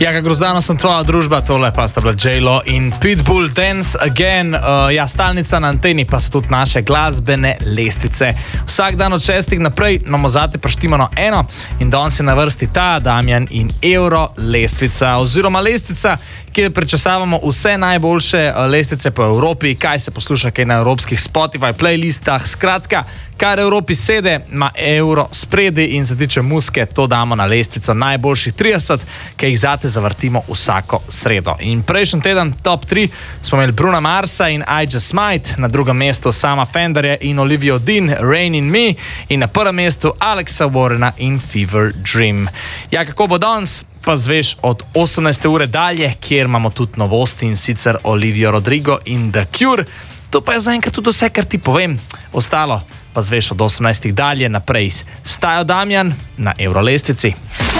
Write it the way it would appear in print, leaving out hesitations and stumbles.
Jaka grozdano sem tvoja družba, tole pa sta bila J-Lo in Pitbull, Dance Again. Stalnica na anteni pa so tudi naše glasbene lestvice. Vsak dan od 6 naprej imamo zate prištimano eno in danes je na vrsti ta Damjan in Euro lestvica oziroma lestvica, kjer prečesavamo vse najboljše lestvice po Evropi, kaj se posluša kaj na evropskih Spotify playlistah. Skratka, kar Evropi sede, ima Euro spredi in se tiče muzike, to damo na lestvico najboljših 30, ki jih zate zavrtimo vsako sredo. In prejšnji teden top 3 smo imeli Bruna Marsa in I Just Might, na drugem mestu Sama Fenderja in Olivia Dean, Rain in Me, in na prvem mestu Alexa Warrena in Fever Dream. Ja, kako bo danes? Pa zveš od 18. ure dalje, kjer imamo tudi novosti, in sicer Olivia Rodrigo in The Cure. To pa je zaenkrat tudi vse, kar ti povem. Ostalo pa zveš od 18. dalje naprej. Stajo Damjan na Euro lestvici.